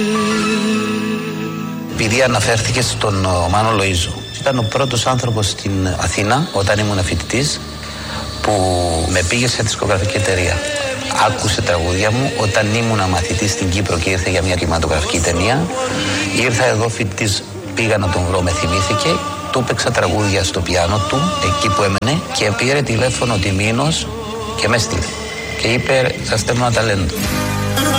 Επειδή αναφέρθηκε στον Μάνο Λοΐζο, ήταν ο πρώτος άνθρωπος στην Αθήνα όταν ήμουν φοιτητής που με πήγε σε δισκογραφική εταιρεία. Άκουσε τραγούδια μου όταν ήμουν μαθητής στην Κύπρο και ήρθε για μια κινηματογραφική ταινία. Ήρθα εδώ φοιτητής, πήγα να τον βρω, με θυμήθηκε. Του παίξα τραγούδια στο πιάνο του, εκεί που έμενε, και πήρε τηλέφωνο Τιμήνος και με έστειλε. Και είπε, θα στέλνω ένα ταλέντο.